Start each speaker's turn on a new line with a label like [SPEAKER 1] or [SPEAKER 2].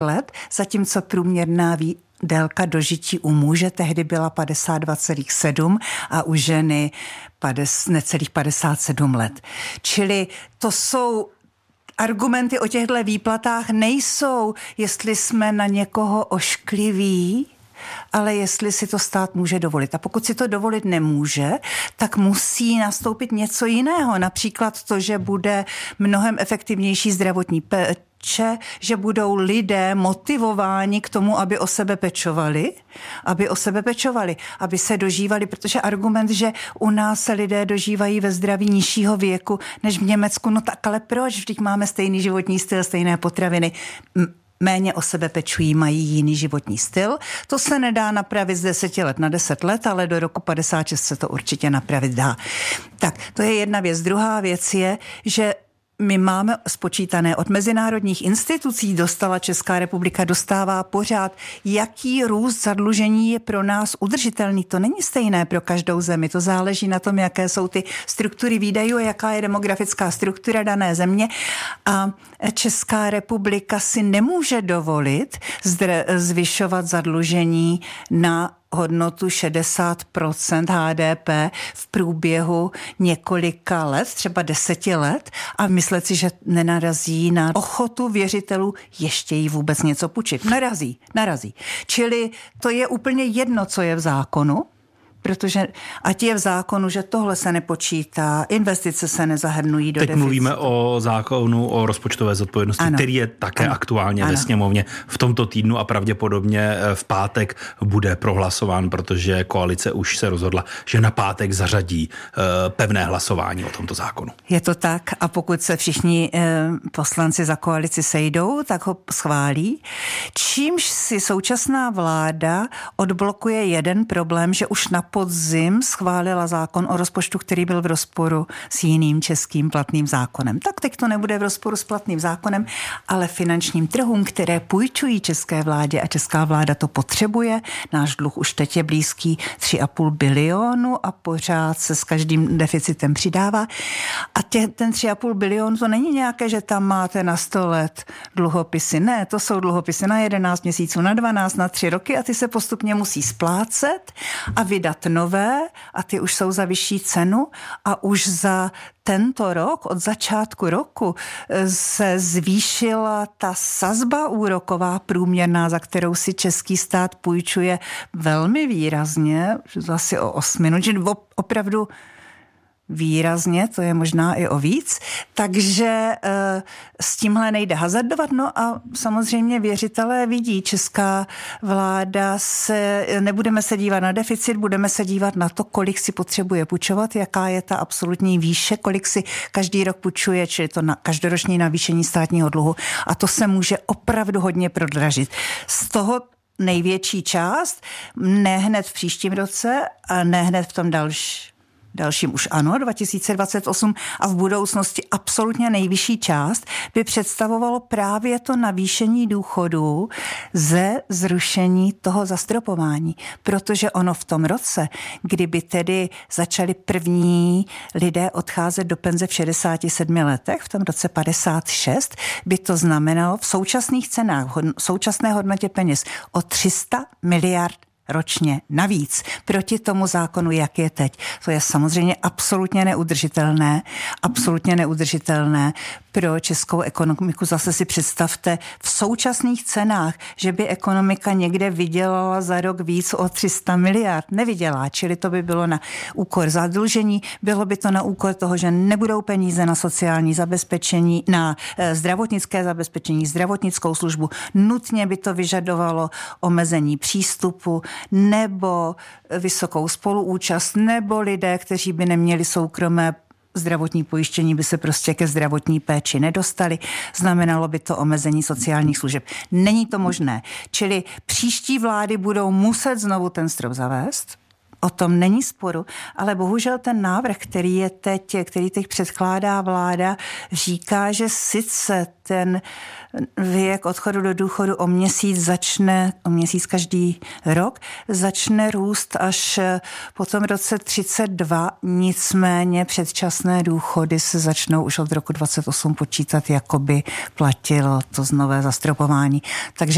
[SPEAKER 1] let, zatímco průměrná délka dožití u muže tehdy byla 52,7 a u ženy necelých 57 let. Čili to jsou argumenty o těchto výplatách nejsou, jestli jsme na někoho oškliví, ale jestli si to stát může dovolit. A pokud si to dovolit nemůže, tak musí nastoupit něco jiného. Například to, že bude mnohem efektivnější zdravotní péče, že budou lidé motivováni k tomu, aby o sebe pečovali, aby se dožívali, protože argument, že u nás se lidé dožívají ve zdraví nižšího věku než v Německu, no tak ale proč? Vždyť máme stejný životní styl, stejné potraviny, méně o sebe pečují, mají jiný životní styl. To se nedá napravit z 10 let na 10 let, ale do roku 56 se to určitě napravit dá. Tak, to je jedna věc. Druhá věc je, že my máme spočítané od mezinárodních institucí, dostala Česká republika, dostává pořád, jaký růst zadlužení je pro nás udržitelný. To není stejné pro každou zemi, to záleží na tom, jaké jsou ty struktury výdajů a jaká je demografická struktura dané země. A Česká republika si nemůže dovolit zvyšovat zadlužení na hodnotu 60% HDP v průběhu několika let, třeba 10 let a myslet si, že nenarazí na ochotu věřitelů ještě jí vůbec něco půjčit. Narazí. Čili to je úplně jedno, co je v zákonu, protože ať je v zákonu, že tohle se nepočítá, investice se nezahrnují do deficitu.
[SPEAKER 2] Teď mluvíme o zákonu o rozpočtové zodpovědnosti, ano, který je také aktuálně ve sněmovně v tomto týdnu a pravděpodobně v pátek bude prohlasován, protože koalice už se rozhodla, že na pátek zařadí pevné hlasování o tomto zákonu.
[SPEAKER 1] Je to tak a pokud se všichni poslanci za koalici sejdou, tak ho schválí. Čímž si současná vláda odblokuje jeden problém, že už na podzim schválila zákon o rozpočtu, který byl v rozporu s jiným českým platným zákonem. Tak teď to nebude v rozporu s platným zákonem, ale finančním trhům, které půjčují české vládě a česká vláda to potřebuje. Náš dluh už teď je blízký 3,5 bilionu a pořád se s každým deficitem přidává. A ten 3,5 bilionu to není nějaké, že tam máte na 100 let dluhopisy. Ne, to jsou dluhopisy na 11 měsíců, na 12, na 3 roky a ty se postupně musí splácet a vydat nové a ty už jsou za vyšší cenu a už za tento rok, od začátku roku, se zvýšila ta sazba úroková průměrná, za kterou si český stát půjčuje velmi výrazně, asi o 8, že opravdu výrazně, to je možná i o víc, takže s tímhle nejde hazardovat, no a samozřejmě věřitelé vidí, česká vláda nebudeme se dívat na deficit, budeme se dívat na to, kolik si potřebuje půjčovat, jaká je ta absolutní výše, kolik si každý rok půjčuje, čili to na každoroční navýšení státního dluhu a to se může opravdu hodně prodražit. Z toho největší část, ne hned v příštím roce a ne hned v tom dalším už ano, 2028 a v budoucnosti absolutně nejvyšší část by představovalo právě to navýšení důchodů ze zrušení toho zastropování. Protože ono v tom roce, kdyby tedy začali první lidé odcházet do penze v 67 letech, v tom roce 56, by to znamenalo v současných cenách, v současné hodnotě peněz o 300 miliard ročně navíc proti tomu zákonu, jak je teď. To je samozřejmě absolutně neudržitelné pro českou ekonomiku. Zase si představte v současných cenách, že by ekonomika někde vydělala za rok víc o 300 miliard. Nevydělá, čili to by bylo na úkor zadlužení, bylo by to na úkor toho, že nebudou peníze na sociální zabezpečení, na zdravotnické zabezpečení, zdravotnickou službu. Nutně by to vyžadovalo omezení přístupu, nebo vysokou spoluúčast, nebo lidé, kteří by neměli soukromé zdravotní pojištění, by se prostě ke zdravotní péči nedostali. Znamenalo by to omezení sociálních služeb. Není to možné. Čili příští vlády budou muset znovu ten strop zavést. O tom není sporu, ale bohužel ten návrh, který teď předkládá vláda, říká, že sice ten věk odchodu do důchodu o měsíc každý rok, začne růst až po tom roce 32, nicméně předčasné důchody se začnou už od roku 28 počítat, jako by platilo to nové zastropování. Takže